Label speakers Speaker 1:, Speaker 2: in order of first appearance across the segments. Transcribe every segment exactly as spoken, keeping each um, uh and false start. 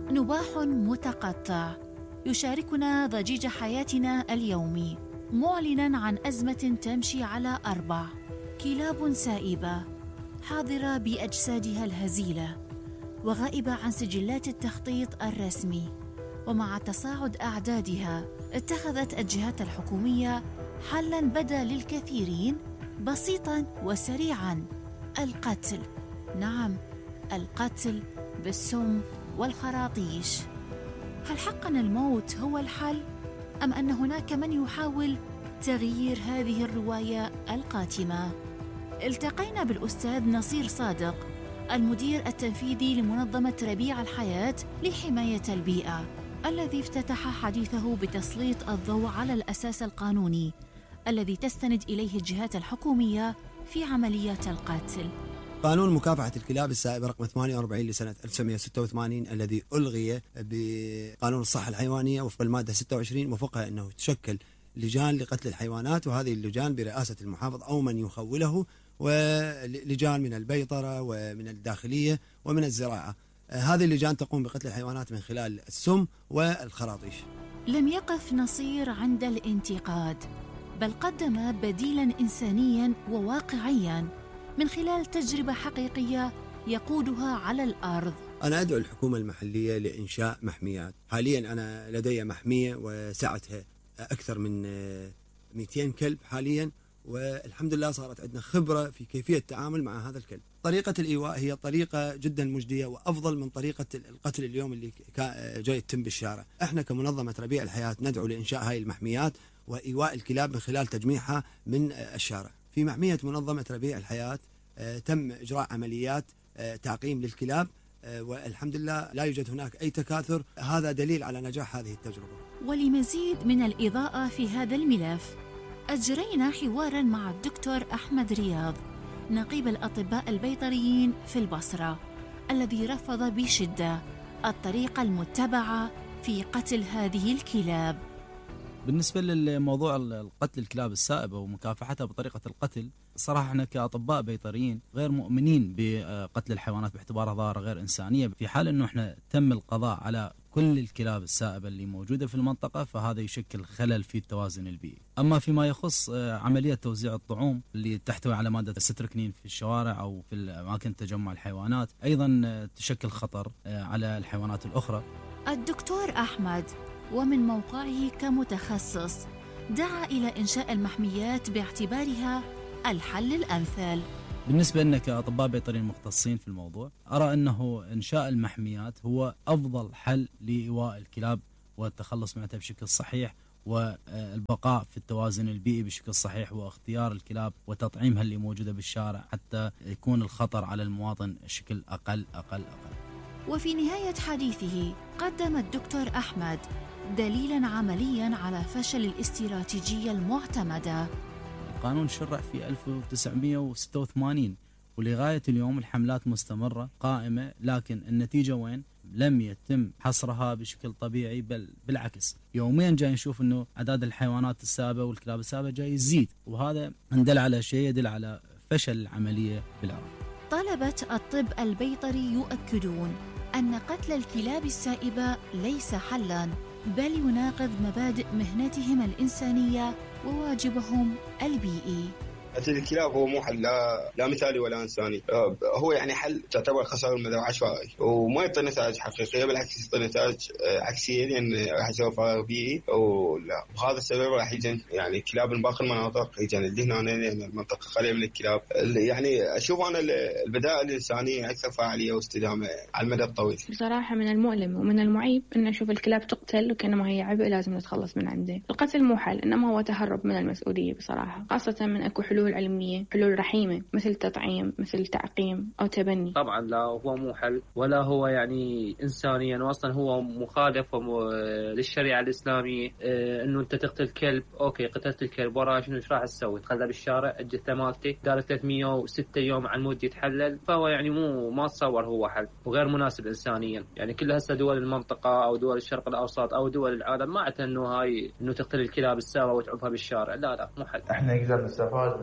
Speaker 1: نباح متقطع يشاركنا ضجيج حياتنا اليومي، معلناً عن أزمة تمشي على أربع. كلاب سائبة حاضرة بأجسادها الهزيلة وغائبة عن سجلات التخطيط الرسمي، ومع تصاعد أعدادها اتخذت الجهات الحكومية حلاً بدا للكثيرين بسيطاً وسريعاً: القتل. نعم، القتل بالسم والخراطيش. هل حقاً الموت هو الحل؟ أم أن هناك من يحاول تغيير هذه الرواية القاتمة؟ التقينا بالأستاذ نصير صادق، المدير التنفيذي لمنظمة ربيع الحياة لحماية البيئة، الذي افتتح حديثه بتسليط الضوء على الأساس القانوني الذي تستند إليه الجهات الحكومية في عمليات القتل.
Speaker 2: قانون مكافحة الكلاب السائبة رقم ثمانية وأربعين لسنة ألف وتسعمائة وستة وثمانين الذي ألغي بقانون الصحة الحيوانية وفق المادة ستة وعشرين، وفقها أنه تشكل لجان لقتل الحيوانات، وهذه اللجان برئاسة المحافظ أو من يخوله، ولجان من البيطرة ومن الداخلية ومن الزراعة. هذه اللجان تقوم بقتل الحيوانات من خلال السم والخراطيش.
Speaker 1: لم يقف نصير عند الانتقاد، بل قدم بديلاً إنسانياً وواقعياً من خلال تجربة حقيقية يقودها على الأرض.
Speaker 2: أنا أدعو الحكومة المحلية لإنشاء محميات. حالياً أنا لدي محمية وسعتها أكثر من مئتين كلب حالياً، والحمد لله صارت عندنا خبرة في كيفية التعامل مع هذا الكلب. طريقة الإيواء هي طريقة جدا مجدية وأفضل من طريقة القتل اليوم اللي جاي يتم بالشارع. احنا كمنظمة ربيع الحياة ندعو لإنشاء هاي المحميات وإيواء الكلاب من خلال تجميعها من الشارع. في محمية منظمة ربيع الحياة تم إجراء عمليات تعقيم للكلاب، والحمد لله لا يوجد هناك أي تكاثر. هذا دليل على نجاح هذه التجربة.
Speaker 1: ولمزيد من الإضاءة في هذا الملف أجرينا حواراً مع الدكتور أحمد رياض، نقيب الأطباء البيطريين في البصرة، الذي رفض بشدة الطريقة المتبعة في قتل هذه الكلاب.
Speaker 3: بالنسبة للموضوع القتل الكلاب السائبة ومكافحتها بطريقة القتل، صراحة احنا كأطباء بيطريين غير مؤمنين بقتل الحيوانات باعتبارها ظاهرة غير إنسانية. في حال انه احنا تم القضاء على كل الكلاب السائبة اللي موجودة في المنطقة، فهذا يشكل خلل في التوازن البيئي. أما فيما يخص عملية توزيع الطعوم اللي تحتوي على مادة الستركنين في الشوارع أو في أماكن تجمع الحيوانات، أيضا تشكل خطر على الحيوانات الأخرى.
Speaker 1: الدكتور أحمد ومن موقعه كمتخصص دعا إلى إنشاء المحميات باعتبارها الحل الأمثل.
Speaker 3: بالنسبة لنا كأطباء بيطريين مختصين في الموضوع، أرى أنه إنشاء المحميات هو أفضل حل لإيواء الكلاب والتخلص منها بشكل صحيح، والبقاء في التوازن البيئي بشكل صحيح، واختيار الكلاب وتطعيمها اللي موجودة بالشارع حتى يكون الخطر على المواطن بشكل أقل أقل أقل.
Speaker 1: وفي نهاية حديثه قدم الدكتور أحمد دليلاً عملياً على فشل الاستراتيجية المعتمدة.
Speaker 3: القانون شرع في ألف وتسعمائة وستة وثمانين، ولغاية اليوم الحملات مستمرة قائمة، لكن النتيجة وين؟ لم يتم حصرها بشكل طبيعي، بل بالعكس يوميا جاي نشوف انه اعداد الحيوانات السائبة والكلاب السائبة جاي يزيد، وهذا يدل على شيء، يدل على فشل العملية بالعراق.
Speaker 1: طلبة الطب البيطري يؤكدون أن قتل الكلاب السائبة ليس حلاً، بل يناقض مبادئ مهنتهم الإنسانية وواجبهم البيئي.
Speaker 4: قتل الكلاب هو مو حل لا, لا مثالي ولا إنساني، هو يعني حل تعتبر خسارة المدى عشوائي وما يعطي نتائج حقيقية، بالعكس يعطي نتائج عكسية، لأن راح يسوي فراغ بيئي، ولا وهذا السبب راح يجن يعني كلاب من باقي المناطق يجن اللي هنا يعني المنطقة خالية من الكلاب. يعني أشوف أنا البدائل الإنسانية أكثر فعالية واستدامة على المدى الطويل.
Speaker 5: بصراحة من المؤلم ومن المعيب أن نشوف الكلاب تقتل وكأنما هي عبء لازم نتخلص من عنده. القتل مو حل، إنما هو تهرب من المسؤولية بصراحة، خاصة من أكو حلول علمية، حلول رحيمة مثل تطعيم، مثل تعقيم أو تبني.
Speaker 6: طبعا لا هو مو حل ولا هو يعني إنسانيا، وأصلا هو مخالف للشريعة الإسلامية. اه إنه أنت تقتل كلب، أوكي قتلت الكلب، وراه شنو إيش راح تسوي؟ تخلى بالشارع الجثة مالته دار ثلاثمائة وستة يوم على المود يتحلل، فهو يعني مو ما تصور هو حل وغير مناسب إنسانيا. يعني كل هسه دول المنطقة أو دول الشرق الأوسط أو دول العالم ما عتنوا هاي إنه تقتل الكلاب السائبة وتعبها بالشارع، لا لا مو حل.
Speaker 7: إحنا نقدر نستفاد من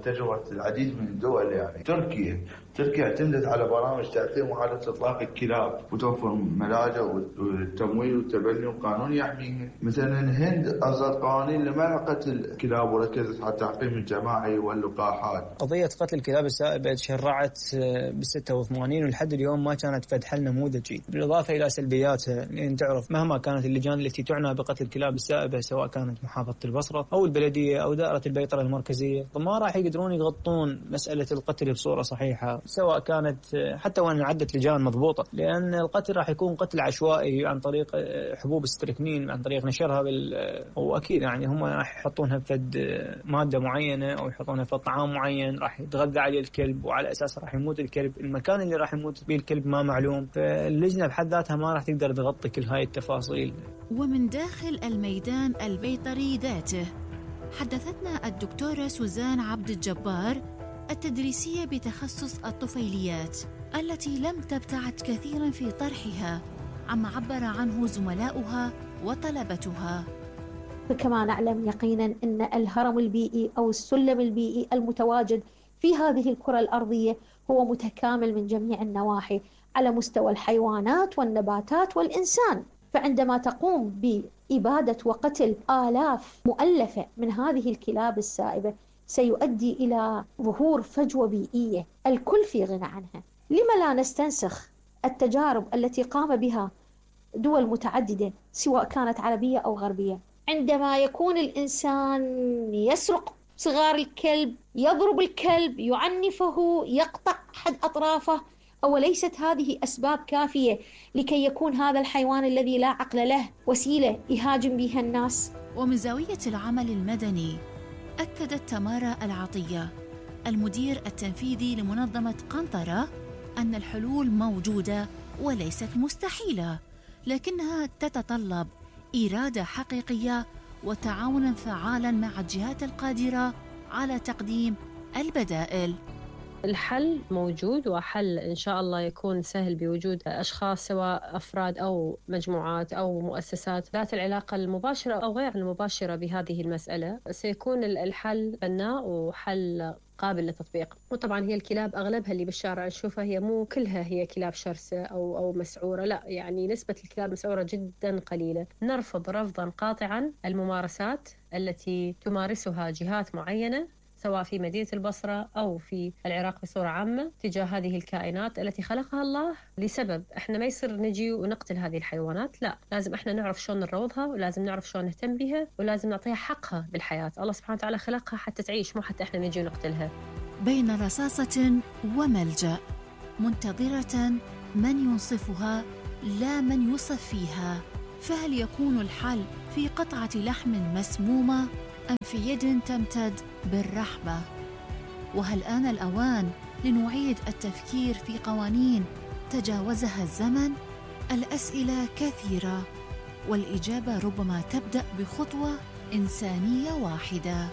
Speaker 7: تجربة العديد من الدول. يعني تركيا تركيا اعتمدت على برامج تأثير معادلة إطلاق الكلاب وتوفر ملاجئ والتمويل والتبني وقانون يحميها. مثلا الهند أصدرت قوانين لمنع قتل الكلاب وركزت على التعقيم الجماعي واللقاحات.
Speaker 8: قضية قتل الكلاب السائبة تشرعت بالستة وثمانين ولحد اليوم ما كانت فد حل نموذجي، بالإضافة إلى سلبياتها. لأن تعرف مهما كانت اللجان التي تعنى بقتل الكلاب السائبة سواء كانت محافظة البصرة أو البلدية أو دائرة البيطرة المركزية ما راح يقدرون يغطون مسألة القتل بصورة صحيحة، سواء كانت حتى وان عدت لجان مضبوطة، لأن القتل راح يكون قتل عشوائي عن طريق حبوب الستريكنين، عن طريق نشرها بال وأكيد يعني هم راح يحطونها بفد مادة معينة أو يحطونها في طعام معين راح يتغذى عليه الكلب، وعلى أساس راح يموت الكلب. المكان اللي راح يموت فيه الكلب ما معلوم، فاللجنة بحد ذاتها ما راح تقدر تغطي كل هاي التفاصيل.
Speaker 1: ومن داخل الميدان البيطري ذاته حدثتنا الدكتورة سوزان عبد الجبار التدريسية بتخصص الطفيليات التي لم تبتعد كثيرا في طرحها عما عبر عنه زملاؤها وطلبتها.
Speaker 9: كما نعلم يقينا أن الهرم البيئي أو السلم البيئي المتواجد في هذه الكرة الأرضية هو متكامل من جميع النواحي على مستوى الحيوانات والنباتات والإنسان. فعندما تقوم بإبادة وقتل آلاف مؤلفة من هذه الكلاب السائبة سيؤدي إلى ظهور فجوة بيئية الكل في غنى عنها. لما لا نستنسخ التجارب التي قام بها دول متعددة سواء كانت عربية أو غربية؟ عندما يكون الإنسان يسرق صغار الكلب، يضرب الكلب، يعنفه، يقطع أحد أطرافه، أوليست هذه أسباب كافية لكي يكون هذا الحيوان الذي لا عقل له وسيلة يهاجم بها الناس؟
Speaker 1: ومن زاوية العمل المدني أكدت تمارا العطية المدير التنفيذي لمنظمة قنطرة أن الحلول موجودة وليست مستحيلة، لكنها تتطلب إرادة حقيقية وتعاونا فعالا مع الجهات القادرة على تقديم البدائل.
Speaker 10: الحل موجود، وحل إن شاء الله يكون سهل بوجود أشخاص سواء أفراد أو مجموعات أو مؤسسات ذات العلاقة المباشرة أو غير المباشرة بهذه المسألة. سيكون الحل بناء وحل قابل للتطبيق. وطبعا هي الكلاب أغلبها اللي بالشارع نشوفها هي مو كلها هي كلاب شرسة أو أو مسعورة، لا، يعني نسبة الكلاب المسعورة جدا قليلة. نرفض رفضا قاطعا الممارسات التي تمارسها جهات معينة سواء في مدينة البصرة أو في العراق بصورة عامة تجاه هذه الكائنات التي خلقها الله لسبب. احنا ما يصير نجي ونقتل هذه الحيوانات، لا، لازم احنا نعرف شلون نروضها، ولازم نعرف شلون نهتم بها، ولازم نعطيها حقها بالحياة. الله سبحانه وتعالى خلقها حتى تعيش، مو حتى احنا نجي ونقتلها.
Speaker 1: بين رصاصة وملجأ منتظرة من ينصفها لا من يوصف فيها، فهل يكون الحل في قطعة لحم مسمومة أم في يد تمتد بالرحمة؟ وهل آن الأوان لنعيد التفكير في قوانين تجاوزها الزمن؟ الأسئلة كثيرة والإجابة ربما تبدأ بخطوة إنسانية واحدة.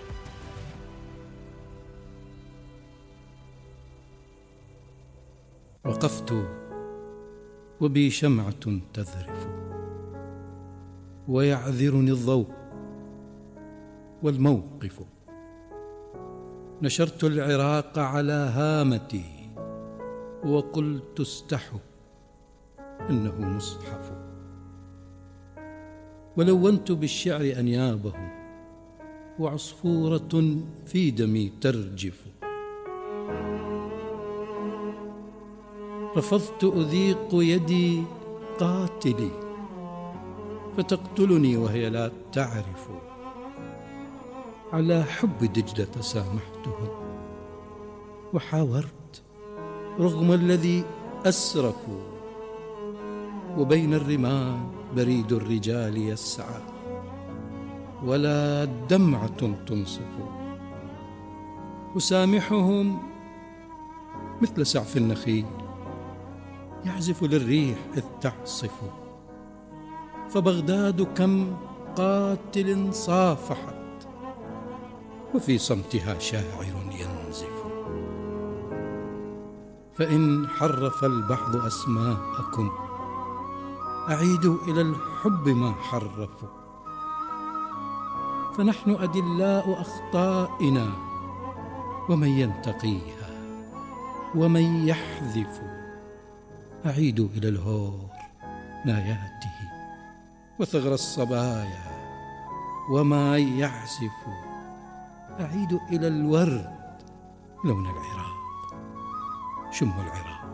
Speaker 11: وقفت وبي شمعة تذرف ويعذرني الضوء والموقف. نشرت العراق على هامتي وقلت استحوا إنه مصحف. ولونت بالشعر أنيابهم وعصفورة في دمي ترجف. رفضت أذيق يدي قاتلي فتقتلني وهي لا تعرف. على حب دجلة سامحتهم وحاورت رغم الذي أسرفوا. وبين الرمال بريد الرجال يسعى ولا دمعة تنصف. أسامحهم مثل سعف النخيل يعزف للريح إذ تعصف. فبغداد كم قاتل صافحت وفي صمتها شاعر ينزف. فإن حرف البعض أسماءكم أعيدوا إلى الحب ما حرفوا. فنحن أدلاء أخطائنا ومن ينتقيها ومن يحذف. أعيد إلى الهور ناياته وثغر الصبايا وما يعزف. أعيد إلى الورد لون العراق، شم العراق